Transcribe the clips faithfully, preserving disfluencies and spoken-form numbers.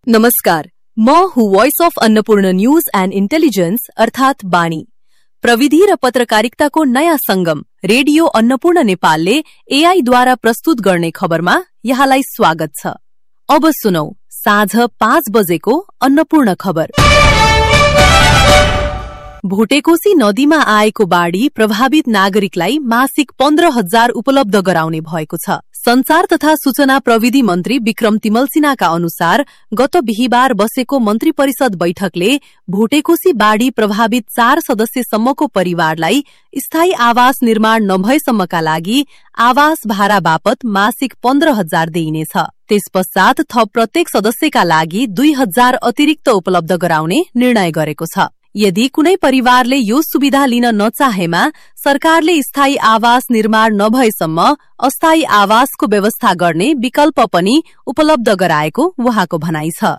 नमस्कार, म हुँ voice of Annapurna news and intelligence अर्थात बाणी। प्रविधि र पत्रकारिताको नयाँ संगम रेडियो अन्नपूर्ण नेपालले एआईद्वारा प्रस्तुत गर्ने खबरमा यहाँलाई स्वागत छ। अब सुनौ साँझ पाँच बजेको अन्नपूर्ण खबर। भोटेकोशी नदीमा आएको बाढ़ी प्रभावित नागरिकलाई मासिक पन्ध्र हजार उपलब्ध गराउने भएको छ। संचार तथा सूचना प्रविधि मन्त्री विक्रम तिमल सिन्हाका अनुसार गत बिहीबार बसेको मन्त्री परिषद बैठकले भोटेकोशी बाढ़ी प्रभावित चार सदस्यसम्मको परिवारलाई स्थायी आवास निर्माण नभएसम्मका लागि आवास भाडा बापत मासिक पन्ध्र हजार दिइनेछ। त्यस पश्चात थप प्रत्येक सदस्यका लागि दुई हजार अतिरिक्त उपलब्ध गराउने निर्णय गरेको छ। यदि कुनै परिवारले यो सुविधा लिन नचाहेमा सरकारले स्थायी आवास निर्माण नभएसम्म अस्थायी आवासको व्यवस्था गर्ने विकल्प पनि उपलब्ध गराएको उहाँको भनाइ छ।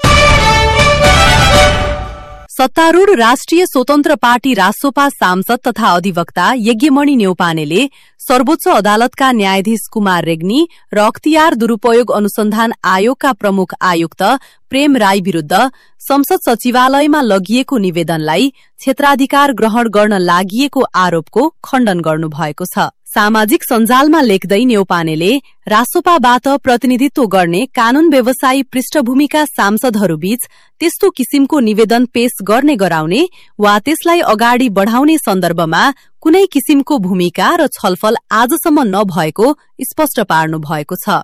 सत्तारूढ़ राष्ट्रिय स्वतन्त्र पार्टी रासोपा सांसद तथा अधिवक्ता यज्ञमणि न्यौपानेले सर्वोच्च अदालतका न्यायाधीश कुमार रेग्मी र अख्तियार दुरूपयोग अनुसन्धान आयोगका प्रमुख आयुक्त प्रेम राई विरूद्ध संसद सचिवालयमा लगिएको निवेदनलाई क्षेत्राधिकार ग्रहण गर्न लागिएको आरोपको खण्डन गर्नुभएको छ। सामाजिक सञ्जालमा लेख्दै न्यौपानेले रासोपाबाट प्रतिनिधित्व गर्ने कानून व्यवसायी पृष्ठभूमिका सांसदहरूबीच त्यस्तो किसिमको निवेदन पेश गर्ने गराउने वा त्यसलाई अगाडि बढ़ाउने सन्दर्भमा कुनै किसिमको भूमिका र छलफल आजसम्म नभएको स्पष्ट पार्नु भएको छ।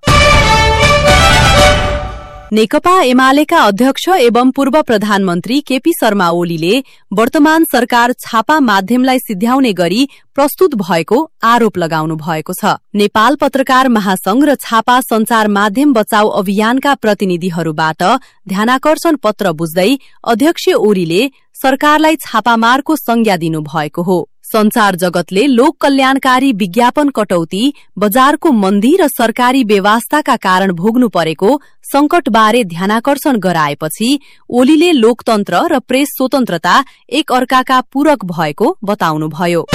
नेकपा एमालेका अध्यक्ष एवं पूर्व प्रधानमन्त्री केपी शर्मा ओलीले वर्तमान सरकार छापा माध्यमलाई सिध्याउने गरी प्रस्तुत भएको आरोप लगाउनु भएको छ। नेपाल पत्रकार महासंघ र छापा संचार माध्यम बचाउ अभियानका प्रतिनिधिहरूबाट ध्यानाकर्षण पत्र बुझ्दै अध्यक्ष ओलीले सरकारलाई छापामारको संज्ञा दिनु भएको हो। संचार जगतले लोक कल्याणकारी विज्ञापन कटौती, बजारको मन्दी र सरकारी बेवास्ताका कारण भोग्नु परेको संकटबारे ध्यानाकर्षण गराएपछि ओलीले लोकतन्त्र र प्रेस स्वतन्त्रता एक अर्काका पूरक भएको बताउनुभयो।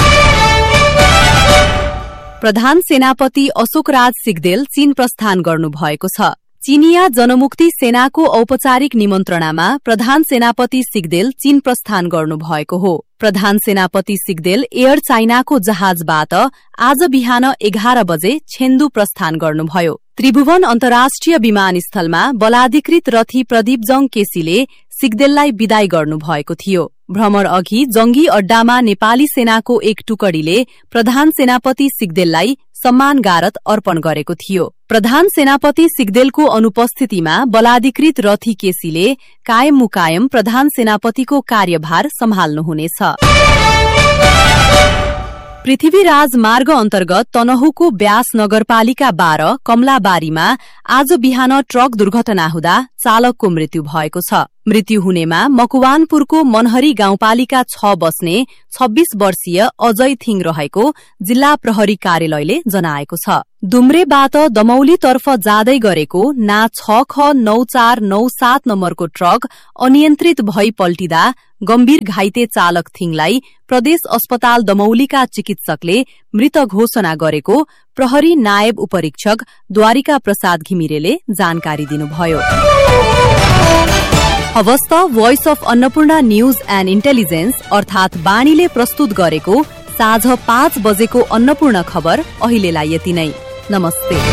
प्रधान सेनापति अशोकराज सिग्देल चीन प्रस्थान गर्नुभएको छ। चीनिया जनमुक्ति सेनाको औपचारिक निमन्त्रणामा प्रधान सेनापति सिग्देल चीन प्रस्थान गर्नुभएको हो। प्रधान सेनापति सिग्देल एयर चाइनाको जहाजबाट आज बिहान एघार बजे छेन्दु प्रस्थान गर्नुभयो। त्रिभुवन अन्तर्राष्ट्रिय विमानस्थलमा बलाधिकृत रथी प्रदीप जङ केसीले सिग्देललाई विदाई गर्नुभएको थियो। भ्रमण अघि जंगी अड्डामा नेपाली सेनाको एक टुकडीले प्रधान सेनापति सिग्देललाई सम्मान गारत अर्पण गरेको थियो। प्रधान सेनापति सिग्देलको अनुपस्थितिमा बलाधिकृत रथी केसीले कायम मुकायम प्रधान सेनापतिको कार्यभार सम्हाल्नुहुनेछ। पृथ्वीराज मार्ग अन्तर्गत तनहुको ब्यास नगरपालिका बाह्र कमलाबारीमा आज बिहान ट्रक दुर्घटना हुँदा चालकको मृत्यु भएको छ। मृत्यु हुनेमा मकवानपुरको मनहरी गाउँपालिका छ बस्ने छब्बीस वर्षीय अजय थिङ रहेको जिल्ला प्रहरी कार्यालयले जनाएको छ। दुम्रेबाट दमौलीतर्फ जाँदै गरेको ना छ ख नौ चार नौ सात नम्बरको ट्रक अनियन्त्रित भई पल्टिँदा गम्भीर घाइते चालक थिङलाई प्रदेश अस्पताल दमौलीका चिकित्सकले मृत घोषणा गरेको प्रहरी नायब उपरीक्षक द्वारिका प्रसाद घिमिरेले जानकारी दिनुभयो। हवस्त voice of Annapurna news and intelligence अर्थात बाणीले प्रस्तुत गरेको साँझ पाँच बजेको अन्नपूर्ण खबर अहिलेलाई यति नै। नमस्ते।